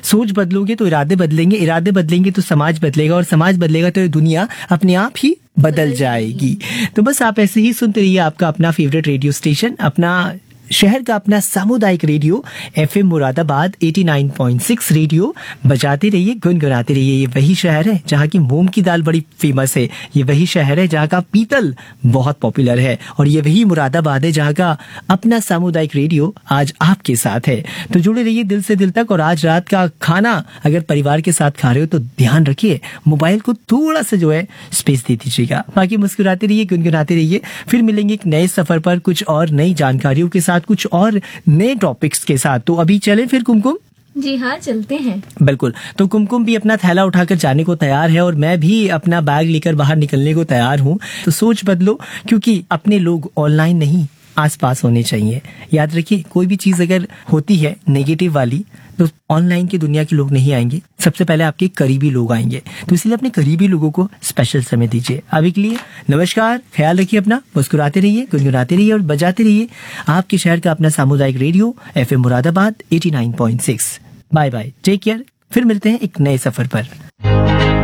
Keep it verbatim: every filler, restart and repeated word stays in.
सोच बदलोगे तो इरादे बदलेंगे, इरादे बदलेंगे तो समाज बदलेगा, और समाज बदलेगा तो ये दुनिया अपने आप ही बदल जाएगी। तो बस आप ऐसे ही सुनते रहिए आपका अपना फेवरेट रेडियो स्टेशन, अपना शहर का अपना सामुदायिक रेडियो एफएम मुरादाबाद नवासी पॉइंट छह रेडियो। बजाते रहिए, गुनगुनाते रहिए। ये वही शहर है जहाँ की मूंग की दाल बड़ी फेमस है, ये वही शहर है जहाँ का पीतल बहुत पॉपुलर है, और ये वही मुरादाबाद है जहाँ का अपना सामुदायिक रेडियो आज आपके साथ है। तो जुड़े रहिए दिल से दिल तक। और आज रात का खाना अगर परिवार के साथ खा रहे हो तो ध्यान रखिए, मोबाइल को थोड़ा सा जो है स्पेस दे दीजिएगा। बाकी मुस्कुराते रहिए, गुनगुनाते रहिए। फिर मिलेंगे एक नए सफर पर, कुछ और नई जानकारियों के साथ, कुछ और नए टॉपिक्स के साथ। तो अभी चलें फिर कुमकुम? जी हाँ, चलते हैं। बिल्कुल। तो कुमकुम भी अपना थैला उठाकर जाने को तैयार है, और मैं भी अपना बैग लेकर बाहर निकलने को तैयार हूँ। तो सोच बदलो, क्योंकि अपने लोग ऑनलाइन नहीं आसपास होने चाहिए। याद रखिए, कोई भी चीज अगर होती है नेगेटिव वाली तो ऑनलाइन की दुनिया के लोग नहीं आएंगे, सबसे पहले आपके करीबी लोग आएंगे। तो इसलिए अपने करीबी लोगों को स्पेशल समय दीजिए। अभी के लिए नमस्कार, ख्याल रखिए अपना, मुस्कुराते रहिए, गुनगुनाते रहिए और बजाते रहिए आपके शहर का अपना सामुदायिक रेडियो एफएम मुरादाबाद नवासी पॉइंट छह। Bye bye, take care. फिर मिलते हैं एक नए सफर पर।